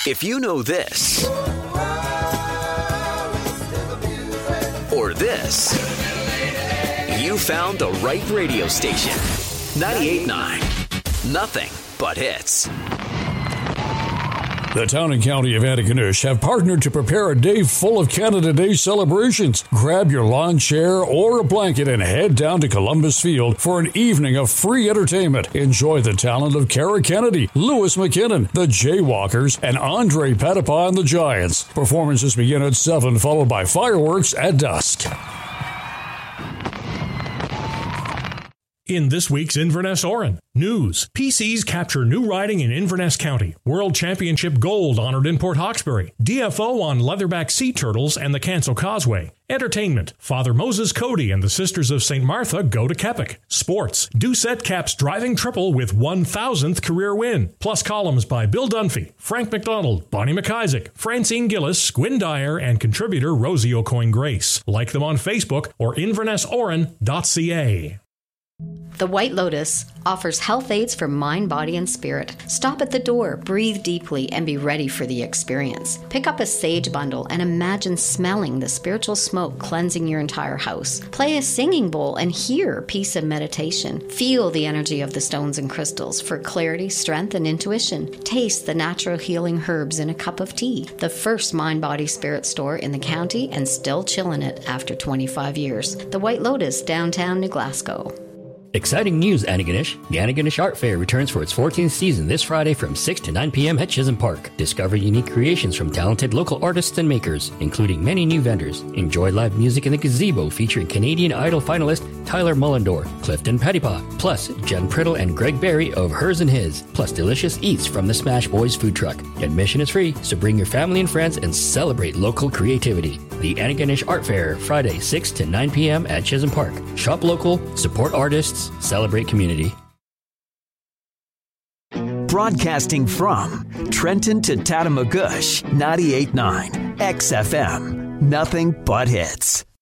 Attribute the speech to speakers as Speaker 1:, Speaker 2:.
Speaker 1: If you know this, or this, you found the right radio station. 98.9. Nothing but hits.
Speaker 2: The town and county of Antigonish have partnered to prepare a day full of Canada Day celebrations. Grab your lawn chair or a blanket and head down to Columbus Field for an evening of free entertainment. Enjoy the talent of Cara Kennedy, Lewis McKinnon, the Jaywalkers, and Andre Patapah and the Giants. Performances begin at 7, followed by fireworks at dusk.
Speaker 3: In this week's Inverness Oran news, PCs capture new riding in Inverness County. World Championship gold honored in Port Hawkesbury. DFO on leatherback sea turtles and the Cancel Causeway. Entertainment, Father Moses Cody and the Sisters of St. Martha go to Keppoch. Sports, Doucette caps driving triple with 1,000th career win. Plus columns by Bill Dunphy, Frank McDonald, Bonnie McIsaac, Francine Gillis, Gwyn Dyer, and contributor Rosie O'Coin-Grace. Like them on Facebook or InvernessOran.ca.
Speaker 4: The White Lotus offers health aids for mind, body, and spirit. Stop at the door, breathe deeply, and be ready for the experience. Pick up a sage bundle and imagine smelling the spiritual smoke cleansing your entire house. Play a singing bowl and hear peace and meditation. Feel the energy of the stones and crystals for clarity, strength, and intuition. Taste the natural healing herbs in a cup of tea. The first mind, body, spirit store in the county and still chilling it after 25 years. The White Lotus, downtown New Glasgow.
Speaker 5: Exciting news, Antigonish. The Antigonish Art Fair returns for its 14th season this Friday from 6 to 9 p.m. at Chisholm Park. Discover unique creations from talented local artists and makers, including many new vendors. Enjoy live music in the gazebo featuring Canadian Idol finalist Tyler Mullendore, Clifton Pettypaw, plus Jen Priddle and Greg Berry of Hers and His, plus delicious eats from the Smash Boys food truck. Admission is free, so bring your family and friends and celebrate local creativity. The Antigonish Art Fair, Friday, 6 to 9 p.m. at Chisholm Park. Shop local, support artists, celebrate community.
Speaker 6: Broadcasting from Trenton to Tatamagouche, 98.9 XFM. Nothing but hits.